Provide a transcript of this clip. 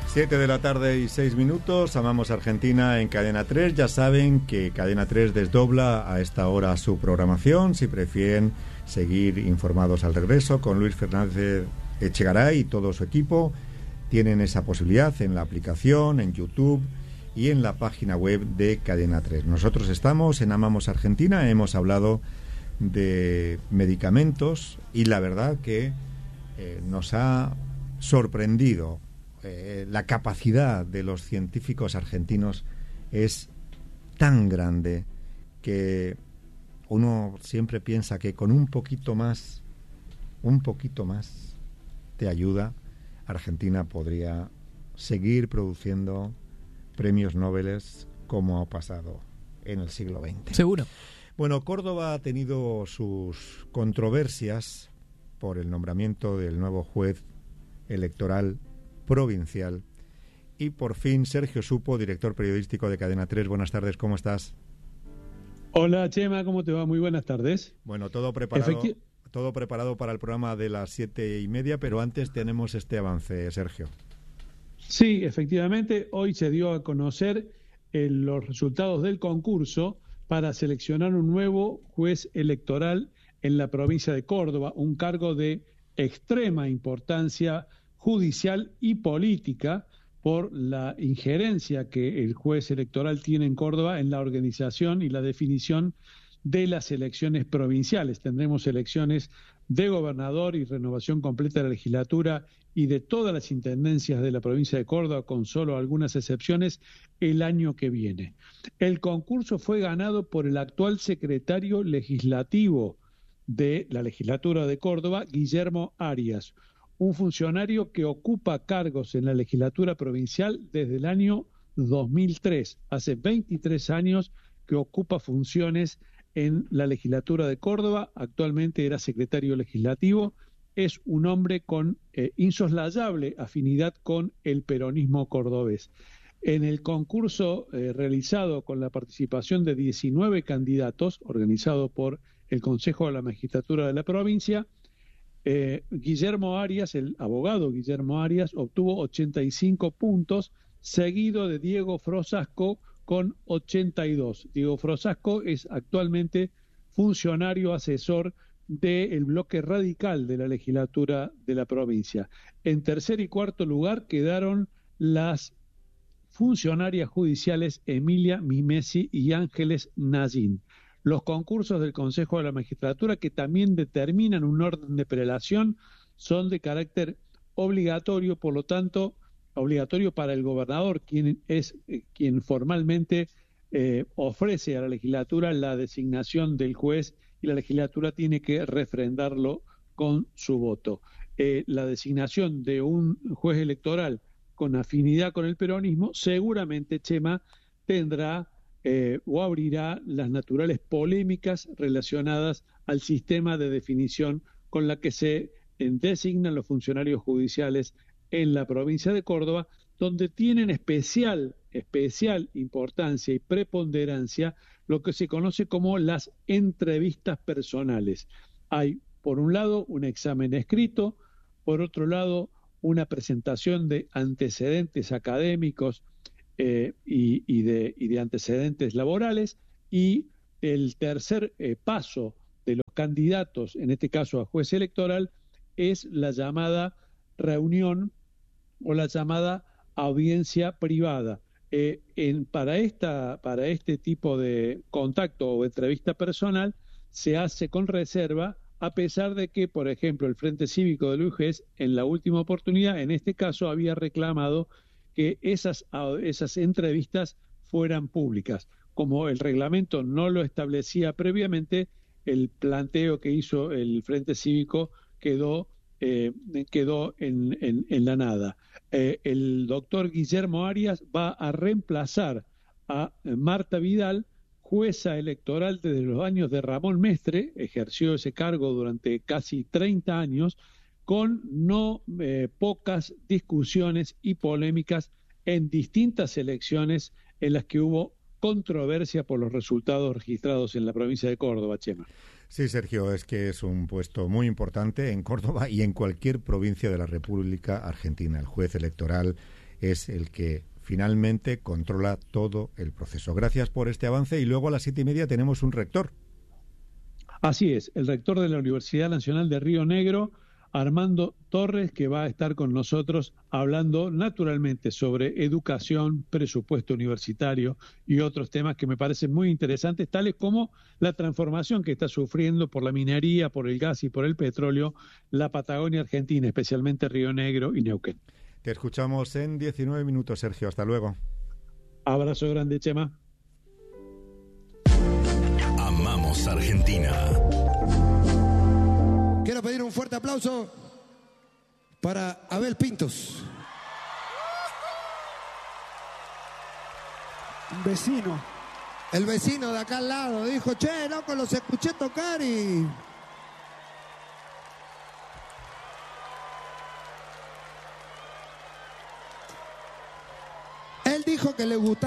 7:06 a.m. Amamos Argentina en Cadena 3. Ya saben que Cadena 3 desdobla a esta hora su programación. Si prefieren seguir informados al regreso con Luis Fernández Echegaray y todo su equipo, tienen esa posibilidad en la aplicación, en YouTube y en la página web de Cadena 3. Nosotros estamos en Amamos Argentina, hemos hablado de medicamentos y la verdad que nos ha sorprendido. La capacidad de los científicos argentinos es tan grande que uno siempre piensa que con un poquito más de ayuda, Argentina podría seguir produciendo premios Nobel como ha pasado en el siglo XX. Seguro. Bueno, Córdoba ha tenido sus controversias por el nombramiento del nuevo juez electoral provincial y por fin Sergio Supo, director periodístico de Cadena 3. Buenas tardes, ¿cómo estás? Hola Chema, ¿cómo te va? Muy buenas tardes. Bueno, todo preparado para el programa de las 7:30, pero antes tenemos este avance, Sergio. Sí, efectivamente, hoy se dio a conocer los resultados del concurso para seleccionar un nuevo juez electoral en la provincia de Córdoba, un cargo de extrema importancia judicial y política por la injerencia que el juez electoral tiene en Córdoba en la organización y la definición de las elecciones provinciales. Tendremos elecciones de gobernador y renovación completa de la legislatura y de todas las intendencias de la provincia de Córdoba, con solo algunas excepciones, el año que viene. El concurso fue ganado por el actual secretario legislativo de la legislatura de Córdoba, Guillermo Arias, un funcionario que ocupa cargos en la legislatura provincial desde el año 2003. Hace 23 años que ocupa funciones en la legislatura de Córdoba. Actualmente era secretario legislativo. Es un hombre con insoslayable afinidad con el peronismo cordobés. En el concurso realizado con la participación de 19 candidatos, organizado por el Consejo de la Magistratura de la provincia, Guillermo Arias, el abogado Guillermo Arias, obtuvo 85 puntos, seguido de Diego Frosasco con 82. Diego Frosasco es actualmente funcionario asesor del bloque radical de la legislatura de la provincia. En tercer y cuarto lugar quedaron las funcionarias judiciales Emilia Mimesi y Ángeles Nayín. Los concursos del Consejo de la Magistratura, que también determinan un orden de prelación, son de carácter obligatorio, por lo tanto, obligatorio para el gobernador, quien formalmente ofrece a la legislatura la designación del juez, y la legislatura tiene que refrendarlo con su voto. La designación de un juez electoral con afinidad con el peronismo seguramente, Chema, tendrá o abrirá las naturales polémicas relacionadas al sistema de definición con la que se designan los funcionarios judiciales en la provincia de Córdoba, donde tienen especial importancia y preponderancia lo que se conoce como las entrevistas personales. Hay, por un lado, un examen escrito, por otro lado, una presentación de antecedentes académicos y de antecedentes laborales, y el tercer paso de los candidatos, en este caso a juez electoral, es la llamada reunión o la llamada audiencia privada. Para este tipo de contacto o entrevista personal se hace con reserva, a pesar de que, por ejemplo, el Frente Cívico de Luis Gés, en la última oportunidad, en este caso, había reclamado que esas entrevistas fueran públicas. Como el reglamento no lo establecía previamente, el planteo que hizo el Frente Cívico quedó en la nada. El doctor Guillermo Arias va a reemplazar a Marta Vidal, jueza electoral desde los años de Ramón Mestre, ejerció ese cargo durante casi 30 años, con no pocas discusiones y polémicas en distintas elecciones en las que hubo controversia por los resultados registrados en la provincia de Córdoba, Chema. Sí, Sergio, es que es un puesto muy importante en Córdoba y en cualquier provincia de la República Argentina. El juez electoral es el que finalmente controla todo el proceso. Gracias por este avance y luego a las 7:30 tenemos un rector. Así es, el rector de la Universidad Nacional de Río Negro, Armando Torres, que va a estar con nosotros hablando naturalmente sobre educación, presupuesto universitario y otros temas que me parecen muy interesantes, tales como la transformación que está sufriendo por la minería, por el gas y por el petróleo la Patagonia Argentina, especialmente Río Negro y Neuquén. Te escuchamos en 19 minutos, Sergio. Hasta luego. Abrazo grande, Chema. Amamos Argentina. Quiero pedir un fuerte aplauso para Abel Pintos. Un vecino. El vecino de acá al lado dijo, che, loco, los escuché tocar y... Él dijo que le gustaba